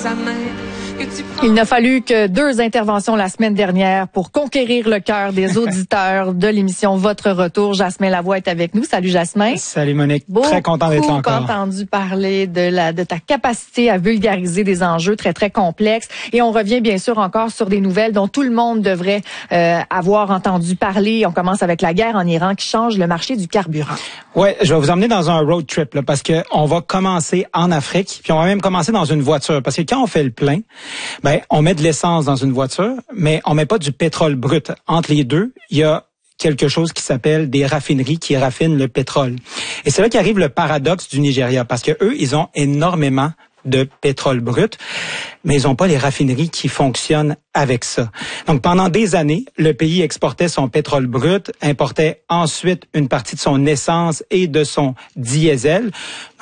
sa main. Il n'a fallu que 2 interventions la semaine dernière pour conquérir le cœur des auditeurs de l'émission Votre Retour. Jasmin Lavoie est avec nous. Salut Jasmin. Salut Monique. Très content d'être là encore. Beaucoup entendu parler de ta capacité à vulgariser des enjeux très, très complexes. Et on revient bien sûr encore sur des nouvelles dont tout le monde devrait avoir entendu parler. On commence avec la guerre en Iran qui change le marché du carburant. Ouais, je vais vous emmener dans un road trip là, parce que on va commencer en Afrique, puis on va même commencer dans une voiture. Parce que quand on fait le plein, on met de l'essence dans une voiture, mais on met pas du pétrole brut. Entre les deux, il y a quelque chose qui s'appelle des raffineries qui raffinent le pétrole. Et c'est là qu'arrive le paradoxe du Nigeria, parce que eux, ils ont énormément de pétrole brut, mais ils n'ont pas les raffineries qui fonctionnent avec ça. Donc, pendant des années, le pays exportait son pétrole brut, importait ensuite une partie de son essence et de son diesel.